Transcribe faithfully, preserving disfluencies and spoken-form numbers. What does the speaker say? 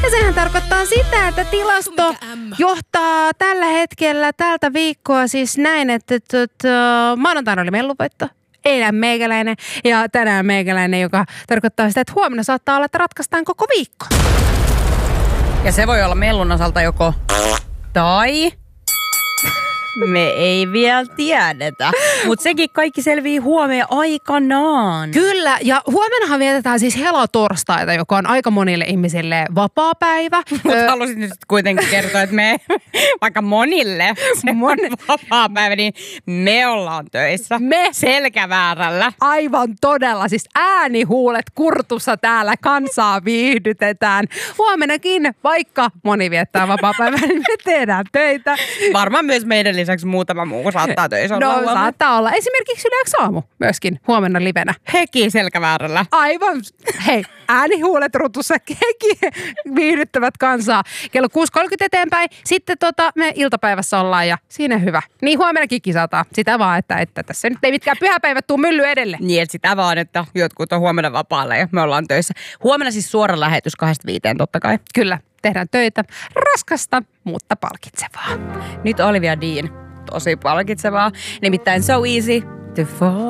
Ja sehän tarkoittaa sitä, että tilasto johtaa tällä hetkellä tältä viikkoa siis näin, että tota, maanantaina oli melluvoitto. Eilen meikäläinen ja tänään meikäläinen, joka tarkoittaa sitä, että huomenna saattaa olla, että ratkaistaan koko viikko. Ja se voi olla mellun osalta joko tai me ei vielä tiedetä. Mutta sekin kaikki selvii huomenna aikanaan. Kyllä, ja huomennahan vietetään siis helatorstaita, joka on aika monille ihmisille vapaapäivä. Mutta halusin nyt kuitenkin kertoa, että me, vaikka monille se on vapaapäivä, niin me ollaan töissä. Me selkäväärällä. Aivan todella, siis äänihuulet kurtussa täällä kansaa viihdytetään. Huomenakin, vaikka moni viettää vapaapäivää, niin me tehdään töitä. Varmaan myös meidän lisäksi muutama muu saattaa töissä olla. No huomenna. saattaa olla. Esimerkiksi Yle X Aamu myöskin huomenna livenä. Heki selkäväärällä. Aivan. Hei, äänihuulet rutussa, heki viihdyttävät kansaa. Kello kuusi kolmekymmentä eteenpäin. Sitten tota, me iltapäivässä ollaan ja siinä hyvä. Niin huomennakin kisataan. Sitä vaan, että, että tässä nyt ei mitkään pyhäpäivät tuu mylly edelle. Niin, että sitä vaan, että jotkut on huomenna vapaalla ja me ollaan töissä. Huomenna siis suora lähetys kahdesta viiteen totta kai. Kyllä, tehdään töitä. Raskasta, mutta palkitsevaa. Nyt Olivia Dean. Tosi palkitsevaa. Nimittäin So Easy to Fall.